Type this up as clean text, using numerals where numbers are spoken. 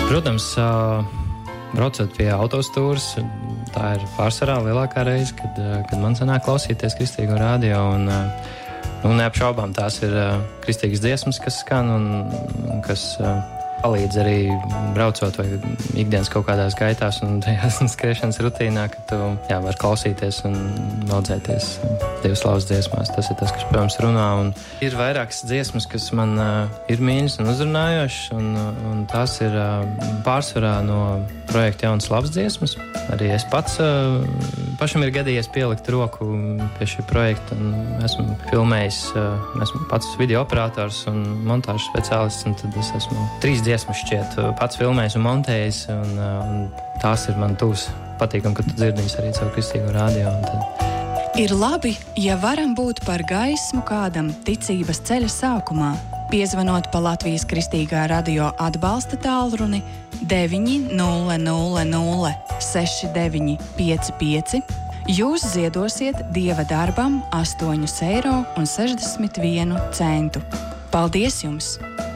Protams, braucot pie autostūras, tā ir pārsvarā lielākā reize, kad man sanāk klausīties kristīgo radio. Un neapšaubām tās ir kristīgas dziesmas, kas skan un kas palīdz arī braucot vai ikdienas kaut kādās gaitās un tajās skriešanas rutīnā, ka tu var klausīties un audzēties Dieva slavas dziesmās. Tas ir tas, kas, protams, runā. Un ir vairākas dziesmas, kas man ir mīļas un uzrunājošas, un tās ir pārsvarā no projekta Jaunas labas dziesmas. Arī es pašam ir gadījies pielikt roku pie šī projekta, un esmu filmējis, esmu pats video operators un montāžas speciālists, un tad es esmu 3 dziesmas šķiet pats filmējis un montējis, un tās ir man tūs patīkam, ka tu dzirdi viņas arī caur kristīgo radio. Ir labi, ja varam būt par gaismu kādam ticības ceļa sākumā, piezvanot pa Latvijas kristīgā radio atbalsta tālruni 900 6955. Jūs ziedosiet Dieva darbam 8,61 eiro. Paldies jums!